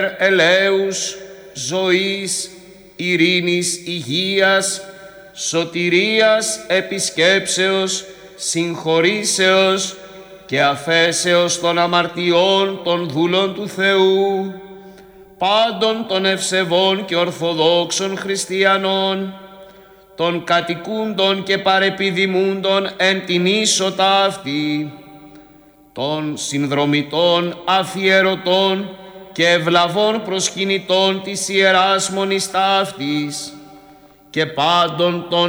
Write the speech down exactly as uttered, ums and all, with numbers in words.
ελέους, ζωής, ειρήνης, υγείας, σωτηρίας, επισκέψεως, συγχωρήσεως και αφέσεως των αμαρτιών των δούλων του Θεού, πάντων των ευσεβών και ορθοδόξων χριστιανών, των κατοικούντων και παρεπιδημούντων εν την ίσο ταύτη, των συνδρομητών, αφιερωτών και ευλαβών προσκυνητών της Ιεράς Μονής ταύτης και πάντων των